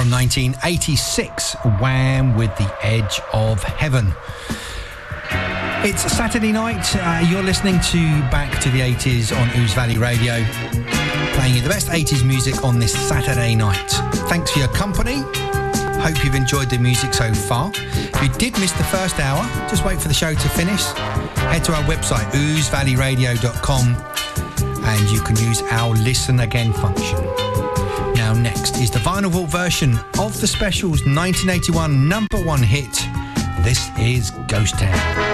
from 1986, Wham! With The Edge of Heaven. It's Saturday night. You're listening to Back to the 80s on Ouse Valley Radio, playing you the best 80s music on this Saturday night. Thanks for your company. Hope you've enjoyed the music so far. If you did miss the first hour, just wait for the show to finish. Head to our website, ousevalleyradio.com, and you can use our Listen Again function. Now next is the vinyl vault version of the Specials' 1981 #1 hit. This is Ghost Town.